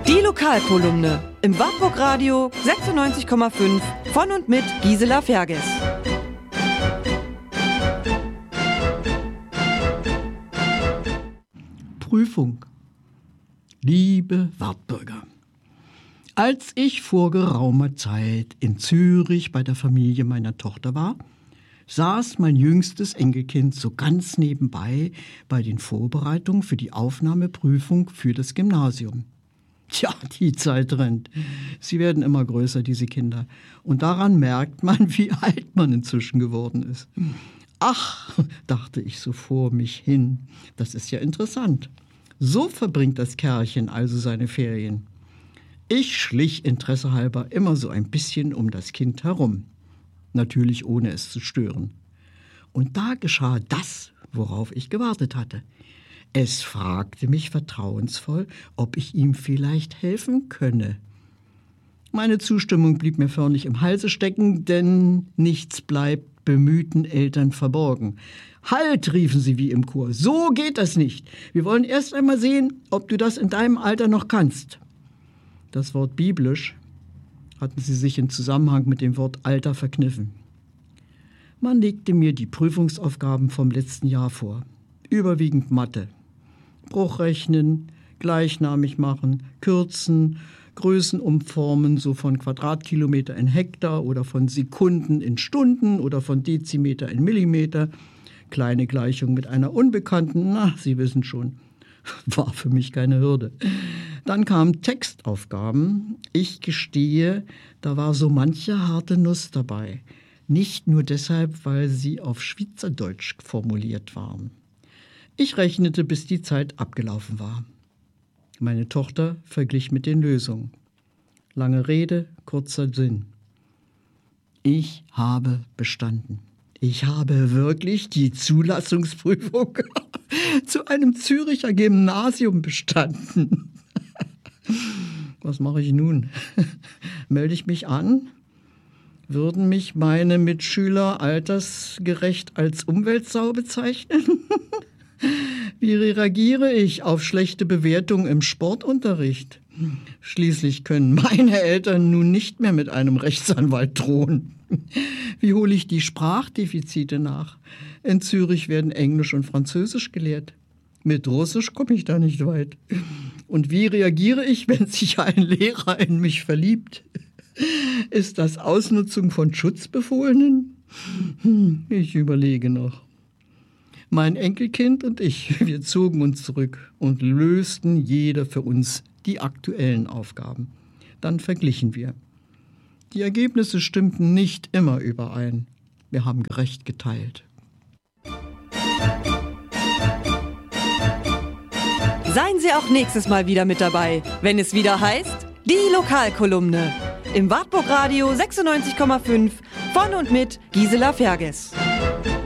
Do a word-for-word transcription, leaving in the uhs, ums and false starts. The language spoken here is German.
Die Lokalkolumne im Wartburg Radio sechsundneunzig Komma fünf von und mit Gisela Ferges. Prüfung. Liebe Wartburger, als ich vor geraumer Zeit in Zürich bei der Familie meiner Tochter war, saß mein jüngstes Enkelkind so ganz nebenbei bei den Vorbereitungen für die Aufnahmeprüfung für das Gymnasium. Tja, die Zeit rennt. Sie werden immer größer, diese Kinder. Und daran merkt man, wie alt man inzwischen geworden ist. Ach, dachte ich so vor mich hin, das ist ja interessant. So verbringt das Kerlchen also seine Ferien. Ich schlich interessehalber immer so ein bisschen um das Kind herum. Natürlich ohne es zu stören. Und da geschah das, worauf ich gewartet hatte. Es fragte mich vertrauensvoll, ob ich ihm vielleicht helfen könne. Meine Zustimmung blieb mir förmlich im Halse stecken, denn nichts bleibt bemühten Eltern verborgen. »Halt«, riefen sie wie im Chor, »so geht das nicht. Wir wollen erst einmal sehen, ob du das in deinem Alter noch kannst.« Das Wort biblisch hatten sie sich in Zusammenhang mit dem Wort Alter verkniffen. Man legte mir die Prüfungsaufgaben vom letzten Jahr vor. Überwiegend Mathe. Bruchrechnen, gleichnamig machen, kürzen, Größen umformen, so von Quadratkilometer in Hektar oder von Sekunden in Stunden oder von Dezimeter in Millimeter. Kleine Gleichung mit einer Unbekannten, na, Sie wissen schon, war für mich keine Hürde. Dann kamen Textaufgaben. Ich gestehe, da war so manche harte Nuss dabei. Nicht nur deshalb, weil sie auf Schweizerdeutsch formuliert waren. Ich rechnete, bis die Zeit abgelaufen war. Meine Tochter verglich mit den Lösungen. Lange Rede, kurzer Sinn. Ich habe bestanden. Ich habe wirklich die Zulassungsprüfung zu einem Züricher Gymnasium bestanden. Was mache ich nun? Melde ich mich an? Würden mich meine Mitschüler altersgerecht als Umweltsau bezeichnen? Wie reagiere ich auf schlechte Bewertungen im Sportunterricht? Schließlich können meine Eltern nun nicht mehr mit einem Rechtsanwalt drohen. Wie hole ich die Sprachdefizite nach? In Zürich werden Englisch und Französisch gelehrt. Mit Russisch komme ich da nicht weit. Und wie reagiere ich, wenn sich ein Lehrer in mich verliebt? Ist das Ausnutzung von Schutzbefohlenen? Ich überlege noch. Mein Enkelkind und ich, wir zogen uns zurück und lösten jeder für uns die aktuellen Aufgaben. Dann verglichen wir. Die Ergebnisse stimmten nicht immer überein. Wir haben gerecht geteilt. Seien Sie auch nächstes Mal wieder mit dabei, wenn es wieder heißt, die Lokalkolumne im Wartburg Radio sechsundneunzig Komma fünf von und mit Gisela Ferges.